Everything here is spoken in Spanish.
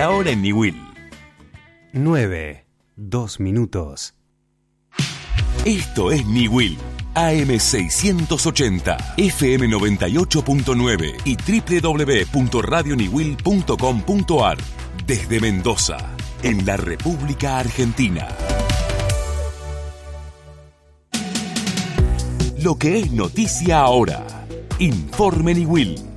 La hora en Niwil. 9:02. Esto es Niwil. AM680, FM 98.9 y www.radioniwil.com.ar. Desde Mendoza, en la República Argentina. Lo que es noticia ahora. Informe Niwil.